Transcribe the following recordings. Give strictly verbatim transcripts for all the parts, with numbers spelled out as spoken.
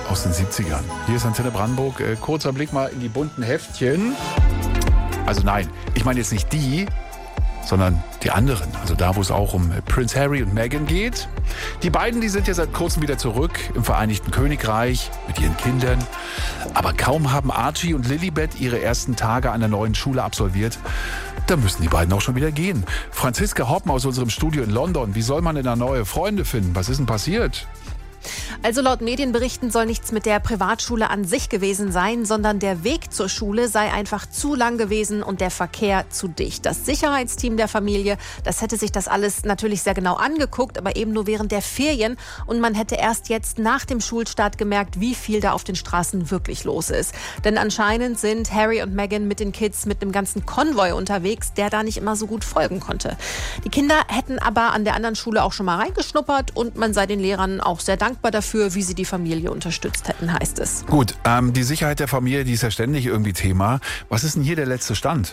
aus den siebzigern. Hier ist Antenne Brandenburg. Äh, kurzer Blick mal in die bunten Heftchen. Also nein, ich meine jetzt nicht die, sondern die anderen. Also da, wo es auch um Prince Harry und Meghan geht. Die beiden, die sind ja seit kurzem wieder zurück im Vereinigten Königreich mit ihren Kindern. Aber kaum haben Archie und Lilibet ihre ersten Tage an der neuen Schule absolviert, da müssen die beiden auch schon wieder gehen. Franziska Hoppen aus unserem Studio in London. Wie soll man denn da neue Freunde finden? Was ist denn passiert? Also laut Medienberichten soll nichts mit der Privatschule an sich gewesen sein, sondern der Weg zur Schule sei einfach zu lang gewesen und der Verkehr zu dicht. Das Sicherheitsteam der Familie, das hätte sich das alles natürlich sehr genau angeguckt, aber eben nur während der Ferien. Und man hätte erst jetzt nach dem Schulstart gemerkt, wie viel da auf den Straßen wirklich los ist. Denn anscheinend sind Harry und Meghan mit den Kids mit einem ganzen Konvoi unterwegs, der da nicht immer so gut folgen konnte. Die Kinder hätten aber an der anderen Schule auch schon mal reingeschnuppert und man sei den Lehrern auch sehr dankbar dafür, wie sie die Familie unterstützt hätten, heißt es. Gut, ähm, die Sicherheit der Familie, die ist ja ständig irgendwie Thema. Was ist denn hier der letzte Stand?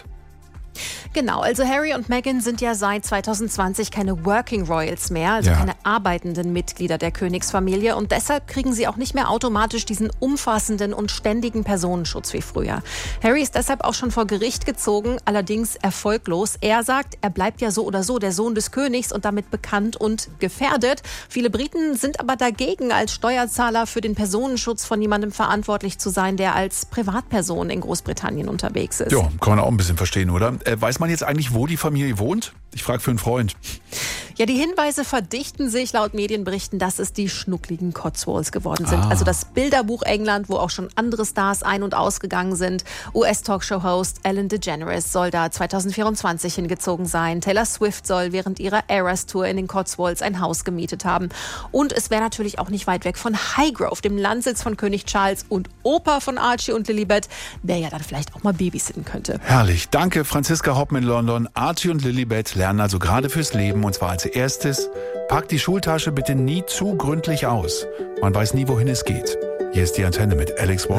Genau, also Harry und Meghan sind ja seit zwanzig zwanzig keine Working Royals mehr, also Ja. keine arbeitenden Mitglieder der Königsfamilie und deshalb kriegen sie auch nicht mehr automatisch diesen umfassenden und ständigen Personenschutz wie früher. Harry ist deshalb auch schon vor Gericht gezogen, allerdings erfolglos. Er sagt, er bleibt ja so oder so der Sohn des Königs und damit bekannt und gefährdet. Viele Briten sind aber dagegen, als Steuerzahler für den Personenschutz von jemandem verantwortlich zu sein, der als Privatperson in Großbritannien unterwegs ist. Ja, kann man auch ein bisschen verstehen, oder? Äh, weiß man jetzt eigentlich, wo die Familie wohnt? Ich frage für einen Freund. Ja, die Hinweise verdichten sich laut Medienberichten, dass es die schnuckligen Cotswolds geworden sind. Ah. Also das Bilderbuch England, wo auch schon andere Stars ein- und ausgegangen sind. U S-Talkshow-Host Ellen DeGeneres soll da zwanzig vierundzwanzig hingezogen sein. Taylor Swift soll während ihrer Eras-Tour in den Cotswolds ein Haus gemietet haben. Und es wäre natürlich auch nicht weit weg von Highgrove, dem Landsitz von König Charles und Opa von Archie und Lilibet, der ja dann vielleicht auch mal babysitten könnte. Herrlich. Danke, Franziska Hoppen in London. Archie und Lilibet lernen also gerade fürs Leben. Und zwar als erstes, pack die Schultasche bitte nie zu gründlich aus. Man weiß nie, wohin es geht. Hier ist die Antenne mit Alex Wall.